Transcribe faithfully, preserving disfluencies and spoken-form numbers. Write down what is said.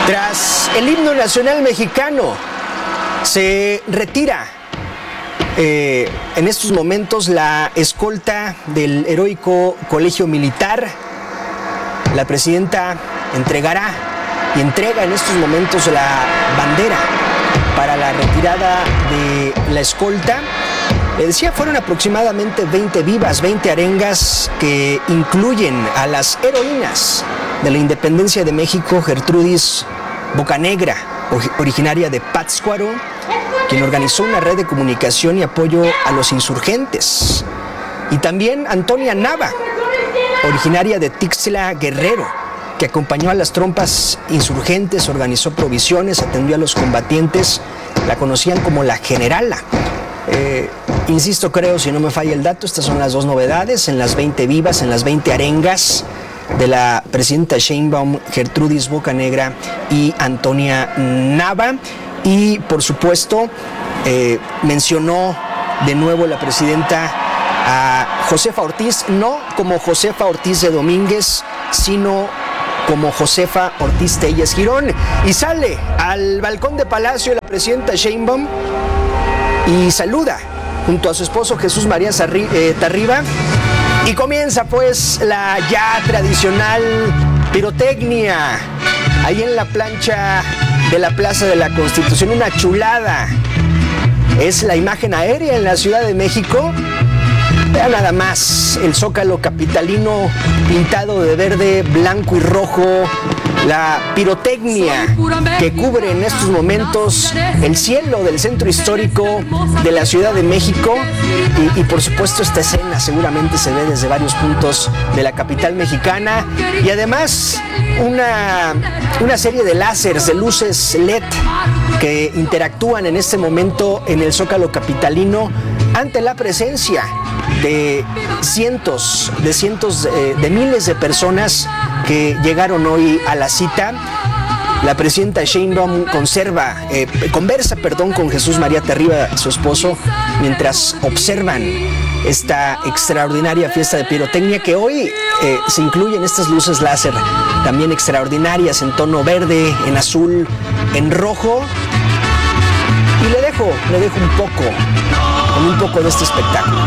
Tras el himno nacional mexicano, se retira eh, en estos momentos la escolta del heroico Colegio Militar. La presidenta entregará y entrega en estos momentos la bandera para la retirada de la escolta. Le decía, fueron aproximadamente veinte vivas, veinte arengas que incluyen a las heroínas de la independencia de México, Gertrudis Bocanegra, originaria de Pátzcuaro, quien organizó una red de comunicación y apoyo a los insurgentes. Y también Antonia Nava, originaria de Tixla, Guerrero, que acompañó a las tropas insurgentes, organizó provisiones, atendió a los combatientes, la conocían como la Generala. Eh, insisto, creo, si no me falla el dato, estas son las dos novedades en las veinte vivas, en las veinte arengas de la presidenta Sheinbaum, Gertrudis Bocanegra y Antonia Nava. Y por supuesto, eh, mencionó de nuevo la presidenta a Josefa Ortiz, no como Josefa Ortiz de Domínguez, sino como Josefa Ortiz Telles Girón. Y sale al balcón de Palacio la presidenta Sheinbaum y saluda junto a su esposo Jesús María Tarriba, y comienza pues la ya tradicional pirotecnia ahí en la plancha de la Plaza de la Constitución. Una chulada, es la imagen aérea en la Ciudad de México. Vean nada más el zócalo capitalino pintado de verde, blanco y rojo, la pirotecnia que cubre en estos momentos el cielo del centro histórico de la Ciudad de México. Y, y por supuesto esta escena seguramente se ve desde varios puntos de la capital mexicana, y además una, una serie de láseres, de luces L E D que interactúan en este momento en el zócalo capitalino ante la presencia de cientos, de cientos, de, de miles de personas que llegaron hoy a la cita. La presidenta Sheinbaum conserva, eh, conversa, perdón, con Jesús María Tarriba, su esposo, mientras observan esta extraordinaria fiesta de pirotecnia que hoy eh, se incluyen estas luces láser también extraordinarias en tono verde, en azul, en rojo. Y le dejo, le dejo un poco, con un poco de este espectáculo.